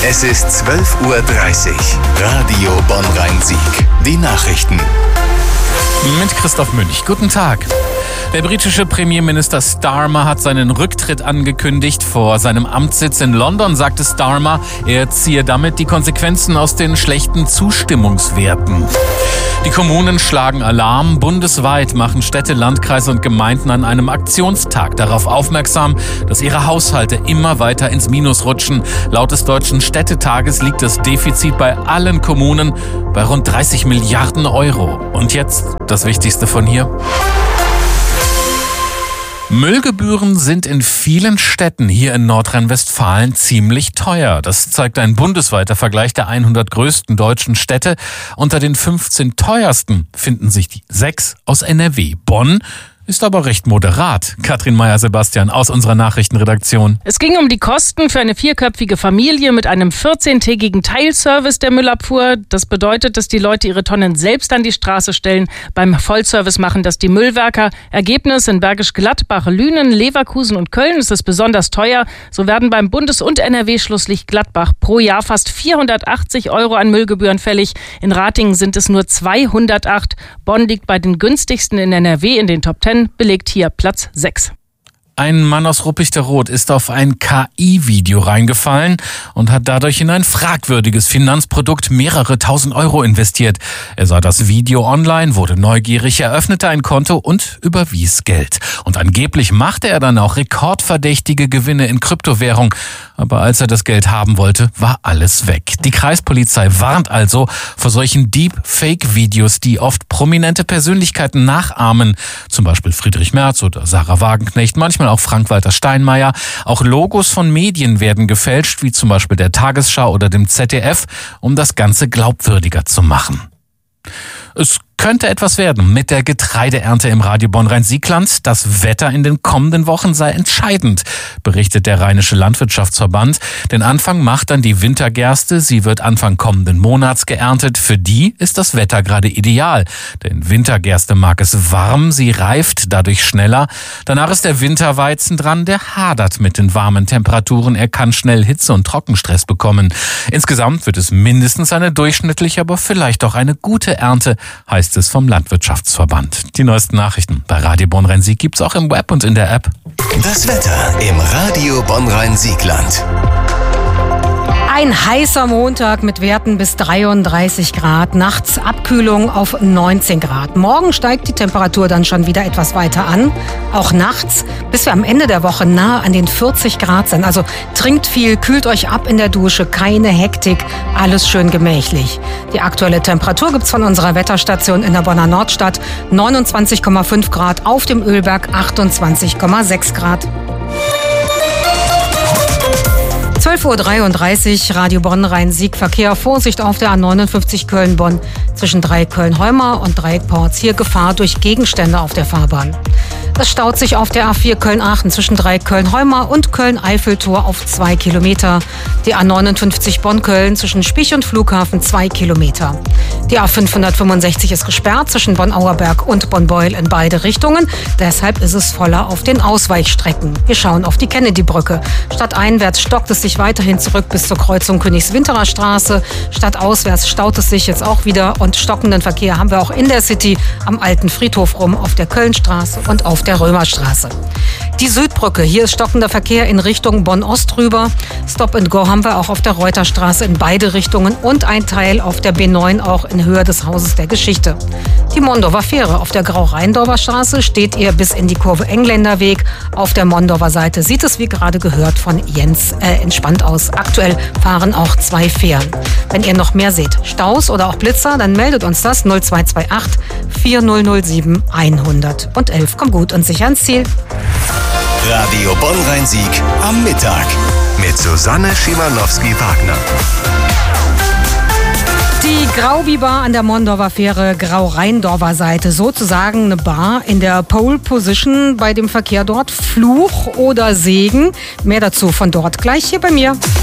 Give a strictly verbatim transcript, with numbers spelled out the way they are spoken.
Es ist zwölf Uhr dreißig. Radio Bonn-Rhein-Sieg. Die Nachrichten. Mit Christoph Münch. Guten Tag. Der britische Premierminister Starmer hat seinen Rücktritt angekündigt. Vor seinem Amtssitz in London sagte Starmer, er ziehe damit die Konsequenzen aus den schlechten Zustimmungswerten. Die Kommunen schlagen Alarm. Bundesweit machen Städte, Landkreise und Gemeinden an einem Aktionstag darauf aufmerksam, dass ihre Haushalte immer weiter ins Minus rutschen. Laut des Deutschen Städtetages liegt das Defizit bei allen Kommunen bei rund dreißig Milliarden Euro. Und jetzt das Wichtigste von hier. Müllgebühren sind in vielen Städten hier in Nordrhein-Westfalen ziemlich teuer. Das zeigt ein bundesweiter Vergleich der hundert größten deutschen Städte. Unter den fünfzehn teuersten finden sich die sechs aus N R W. Bonn ist aber recht moderat. Katrin Meyer-Sebastian aus unserer Nachrichtenredaktion. Es ging um die Kosten für eine vierköpfige Familie mit einem vierzehntägigen Teilservice der Müllabfuhr. Das bedeutet, dass die Leute ihre Tonnen selbst an die Straße stellen. Beim Vollservice machen das die Müllwerker. Ergebnis: in Bergisch Gladbach, Lünen, Leverkusen und Köln ist es besonders teuer. So werden beim Bundes- und N R W-Schlusslicht Gladbach pro Jahr fast vierhundertachtzig Euro an Müllgebühren fällig. In Ratingen sind es nur zweihundertacht. Bonn liegt bei den günstigsten in N R W in den Top zehn. Belegt hier Platz sechs. Ein Mann aus Ruppichteroth ist auf ein K I-Video reingefallen und hat dadurch in ein fragwürdiges Finanzprodukt mehrere tausend Euro investiert. Er sah das Video online, wurde neugierig, eröffnete ein Konto und überwies Geld. Und angeblich machte er dann auch rekordverdächtige Gewinne in Kryptowährung. Aber als er das Geld haben wollte, war alles weg. Die Kreispolizei warnt also vor solchen Deep-Fake-Videos, die oft prominente Persönlichkeiten nachahmen. Zum Beispiel Friedrich Merz oder Sarah Wagenknecht, manchmal auch Frank-Walter Steinmeier. Auch Logos von Medien werden gefälscht, wie zum Beispiel der Tagesschau oder dem Z D F, um das Ganze glaubwürdiger zu machen. Es könnte etwas werden mit der Getreideernte im Radio Bonn-Rhein-Sieg-Land. Das Wetter in den kommenden Wochen sei entscheidend, berichtet der Rheinische Landwirtschaftsverband. Den Anfang macht dann die Wintergerste. Sie wird Anfang kommenden Monats geerntet. Für die ist das Wetter gerade ideal. Denn Wintergerste mag es warm, sie reift dadurch schneller. Danach ist der Winterweizen dran, der hadert mit den warmen Temperaturen. Er kann schnell Hitze- und Trockenstress bekommen. Insgesamt wird es mindestens eine durchschnittliche, aber vielleicht auch eine gute Ernte, heißt es vom Landwirtschaftsverband. Die neuesten Nachrichten bei Radio Bonn-Rhein-Sieg gibt's auch im Web und in der App. Das Wetter im Radio Bonn-Rhein-Sieg-Land. Ein heißer Montag mit Werten bis dreiunddreißig Grad, nachts Abkühlung auf neunzehn Grad. Morgen steigt die Temperatur dann schon wieder etwas weiter an, auch nachts, bis wir am Ende der Woche nahe an den vierzig Grad sind. Also trinkt viel, kühlt euch ab in der Dusche, keine Hektik, alles schön gemächlich. Die aktuelle Temperatur gibt's von unserer Wetterstation in der Bonner Nordstadt, neunundzwanzig Komma fünf Grad, auf dem Ölberg achtundzwanzig Komma sechs Grad. zwölf Uhr dreiunddreißig, Radio Bonn-Rhein-Sieg, Verkehr, Vorsicht auf der A neunundfünfzig Köln-Bonn zwischen Dreieck-Köln-Heumar und Dreieck-Porz. Hier Gefahr durch Gegenstände auf der Fahrbahn. Es staut sich auf der A vier Köln-Aachen zwischen Dreieck-Köln-Heumar und Köln-Eiffeltor auf zwei Kilometer. Die A neunundfünfzig Bonn-Köln zwischen Spich und Flughafen zwei Kilometer. Die A fünfhundertfünfundsechzig ist gesperrt zwischen Bonn-Auerberg und Bonn-Beuel in beide Richtungen. Deshalb ist es voller auf den Ausweichstrecken. Wir schauen auf die Kennedy-Brücke. Stadteinwärts stockt es sich weiterhin zurück bis zur Kreuzung Königswinterer Straße. Stadtauswärts staut es sich jetzt auch wieder und stockenden Verkehr haben wir auch in der City am Alten Friedhof rum, auf der Kölnstraße und auf der Römerstraße. Die Südbrücke, hier ist stockender Verkehr in Richtung Bonn-Ost rüber. Stop and Go haben wir auch auf der Reuterstraße in beide Richtungen und ein Teil auf der B neun auch in Höhe des Hauses der Geschichte. Die Mondorfer Fähre auf der Grau-Rheindorfer Straße steht ihr bis in die Kurve Engländerweg. Auf der Mondorfer Seite sieht es, wie gerade gehört, von Jens äh, entspannt aus. Aktuell fahren auch zwei Fähren. Wenn ihr noch mehr seht, Staus oder auch Blitzer, dann meldet uns das null zwei zwei acht vier null null sieben hundertelf. Kommt gut und sicher ans Ziel. Radio Bonn-Rhein-Sieg am Mittag mit Susanne Schimanowski-Wagner. Die Graubi-Bar an der Mondorfer Fähre, Grau-Rheindorfer Seite, sozusagen eine Bar in der Pole Position bei dem Verkehr dort. Fluch oder Segen? Mehr dazu von dort gleich hier bei mir.